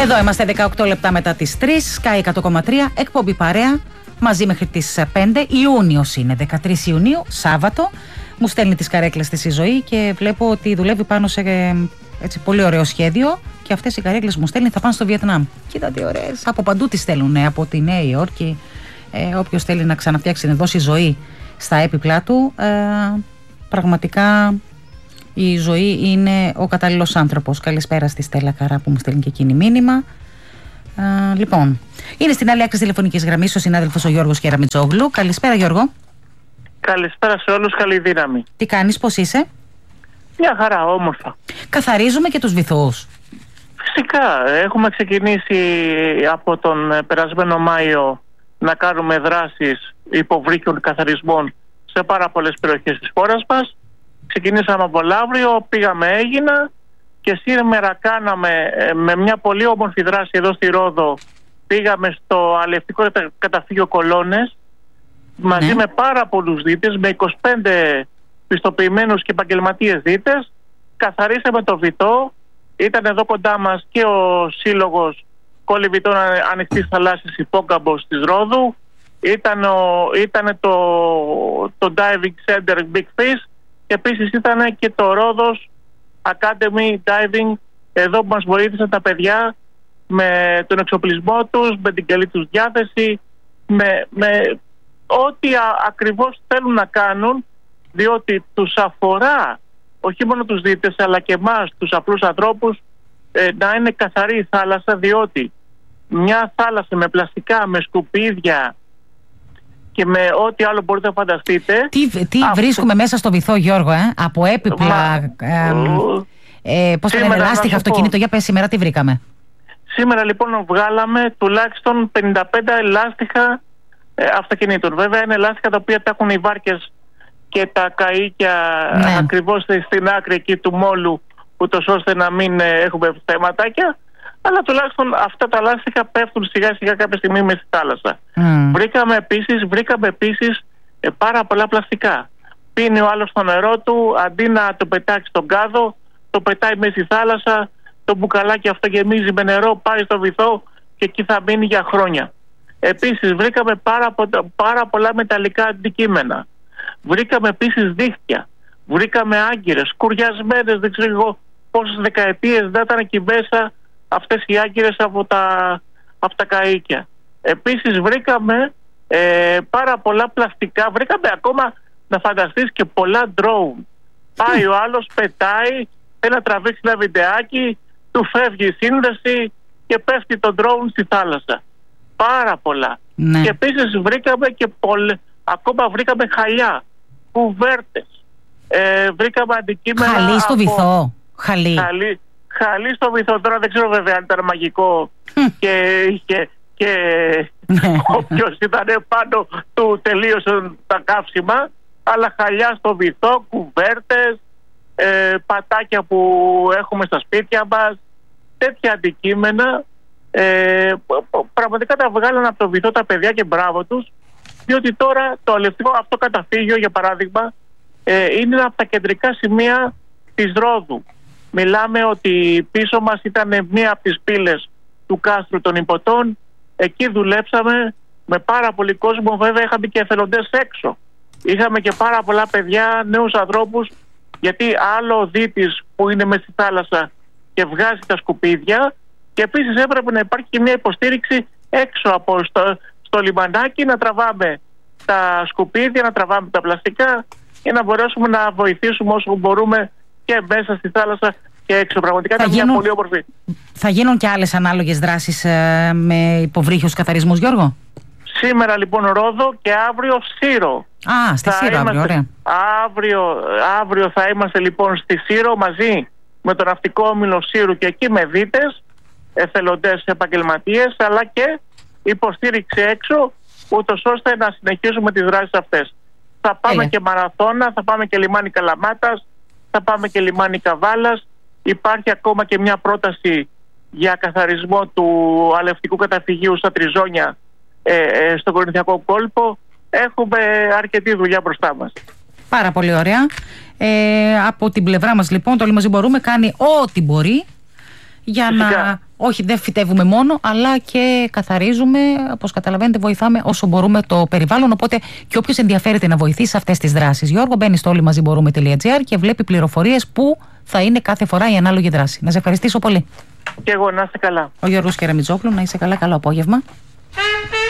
Εδώ είμαστε 18 λεπτά μετά τις 3, Sky 100,3, εκπομπή παρέα, μαζί μέχρι τις 5. Ιούνιος είναι, 13 Ιουνίου, Σάββατο. Μου στέλνει τις καρέκλες της η Ζωή και βλέπω ότι δουλεύει πάνω σε έτσι πολύ ωραίο σχέδιο. Και αυτές οι καρέκλες μου στέλνει θα πάνε στο Βιετνάμ. Κοίτα τι ωραίες. Από παντού τις στέλνουν, από τη Νέα Υόρκη. Όποιος θέλει να ξαναφτιάξει, να δώσει ζωή στα έπιπλά του, πραγματικά η Ζωή είναι ο κατάλληλος άνθρωπος. Καλησπέρα στη Στέλλα Καρά που μου στέλνει και εκείνη μήνυμα. Λοιπόν, είναι στην άλλη άκρη τηλεφωνικής γραμμής ο συνάδελφος ο Γιώργος Κεραμιτζόγλου. Καλησπέρα Γιώργο. Καλησπέρα σε όλους, καλή δύναμη. Τι κάνεις, πώς είσαι? Μια χαρά, όμορφα. Καθαρίζουμε και τους βυθούς. Φυσικά, έχουμε ξεκινήσει από τον περασμένο Μάιο να κάνουμε δράσεις υποβρύχιων καθαρισμών σε πάρα πολλές περιοχές της χώρας μας. Ξεκινήσαμε από Λαύριο, πήγαμε Αίγινα και σήμερα κάναμε με μια πολύ όμορφη δράση εδώ στη Ρόδο, πήγαμε στο αλευτικό καταφύγιο Κολώνες μαζί με πάρα πολλούς δίτες, με 25 πιστοποιημένους και επαγγελματίες δίτες. Καθαρίσαμε το βυθό. Ήταν εδώ κοντά μας και ο Σύλλογος Κολυμβητών Ανοιχτής Θαλάσσης Υπόκαμπος της Ρόδου. Ήταν το Diving Center Big Fish και επίσης ήταν και το Ρόδος Academy Diving, εδώ που μας βοήθησαν τα παιδιά με τον εξοπλισμό τους, με την καλή τους διάθεση, με ό,τι ακριβώς θέλουν να κάνουν, διότι τους αφορά όχι μόνο τους δίτες αλλά και εμάς τους απλούς ανθρώπους να είναι καθαρή η θάλασσα, διότι μια θάλασσα με πλαστικά, με σκουπίδια και με ό,τι άλλο μπορείτε να φανταστείτε. Τι βρίσκουμε μέσα στο βυθό, Γιώργο, από έπιπλα, πώς θα λένε, λάστιχα αυτοκίνητο. Για πες, σήμερα τι βρήκαμε? Σήμερα λοιπόν βγάλαμε τουλάχιστον 55 λάστιχα αυτοκινήτων. Βέβαια είναι λάστιχα τα οποία τα έχουν οι βάρκες και τα καΐκια ακριβώς στην άκρη εκεί του μόλου, ούτως ώστε να μην έχουμε θέματάκια. Αλλά τουλάχιστον αυτά τα λάστιχα πέφτουν σιγά σιγά κάποια στιγμή μες στη θάλασσα. Βρήκαμε επίσης πάρα πολλά πλαστικά. Πίνει ο άλλος το νερό του, αντί να το πετάξει στον κάδο, το πετάει μέσα στη θάλασσα, το μπουκαλάκι αυτό γεμίζει με νερό, πάει στο βυθό και εκεί θα μείνει για χρόνια. Επίσης βρήκαμε πάρα πολλά μεταλλικά αντικείμενα. Βρήκαμε επίσης δίχτυα. Βρήκαμε άγκυρες, σκουριασμένες, δεν ξέρω εγώ πόσες δεκαετίες δεν ήταν εκεί μέσα αυτές οι άγκυρες από τα καΐκια. Επίσης βρήκαμε πάρα πολλά πλαστικά. Βρήκαμε ακόμα, να φανταστείς, και πολλά drone. Πάει ο άλλος, πετάει, θέλει να τραβήξει ένα βιντεάκι, του φεύγει η σύνδεση και πέφτει το drone στη θάλασσα. Πάρα πολλά. Ναι. Και επίσης βρήκαμε και ακόμα βρήκαμε χαλιά, κουβέρτες. Βρήκαμε αντικείμενα. Χαλί στο βυθό. Χαλί στο βυθό. Τώρα δεν ξέρω βέβαια αν ήταν μαγικό και όποιος ήταν πάνω του τελείωσαν τα καύσιμα, αλλά χαλιά στο βυθό, κουβέρτες, πατάκια που έχουμε στα σπίτια μας, τέτοια αντικείμενα. Πραγματικά τα βγάλανε από το βυθό τα παιδιά και μπράβο τους, διότι τώρα το αλευτικό αυτό καταφύγιο, για παράδειγμα, είναι από τα κεντρικά σημεία της Ρόδου. Μιλάμε ότι πίσω μας ήταν μία από τις πύλες του κάστρου των Ιπποτών. Εκεί δουλέψαμε με πάρα πολύ κόσμο. Βέβαια είχαμε και εθελοντές έξω. Είχαμε και πάρα πολλά παιδιά, νέους ανθρώπους, γιατί άλλο ο δίτης που είναι μες στη θάλασσα και βγάζει τα σκουπίδια, και επίσης έπρεπε να υπάρχει και μια υποστήριξη έξω από στο λιμανάκι, να τραβάμε τα σκουπίδια, να τραβάμε τα πλαστικά για να μπορέσουμε να βοηθήσουμε όσο μπορούμε και μέσα στη θάλασσα και έξω. Πραγματικά ήταν μια πολύ όμορφη. Θα γίνουν και άλλες ανάλογες δράσεις με υποβρύχιους καθαρισμούς, Γιώργο? Σήμερα λοιπόν Ρόδο και αύριο Σύρο. Στη Σύρο αύριο, ωραία. Αύριο θα είμαστε λοιπόν στη Σύρο μαζί με τον ναυτικό όμιλο Σύρου και εκεί με δίτες, εθελοντές, επαγγελματίες, αλλά και υποστήριξη έξω, ούτως ώστε να συνεχίσουμε τις δράσεις αυτές. Θα πάμε και μαραθώνα, θα πάμε και λιμάνι Καλαμάτας, θα πάμε και λιμάνι Καβάλας. Υπάρχει ακόμα και μια πρόταση για καθαρισμό του αλευτικού καταφυγίου στα Τριζόνια, στον Κορινθιακό κόλπο. Έχουμε αρκετή δουλειά μπροστά μας. Πάρα πολύ ωραία. Από την πλευρά μας λοιπόν, το Όλοι Μαζί Μπορούμε κάνει ό,τι μπορεί για Φυσικά. να. Όχι, δεν φυτεύουμε μόνο, αλλά και καθαρίζουμε. Όπως καταλαβαίνετε, βοηθάμε όσο μπορούμε το περιβάλλον. Οπότε και όποιος ενδιαφέρεται να βοηθήσει σε αυτές τις δράσεις, Γιώργο, μπαίνει στο όλοιμαζιμπορούμε.gr και βλέπει πληροφορίες που θα είναι κάθε φορά η ανάλογη δράση. Να σε ευχαριστήσω πολύ. Και εγώ, να είστε καλά. Ο Γιώργος Κεραμιτζόγλου, να είσαι καλά, καλό απόγευμα.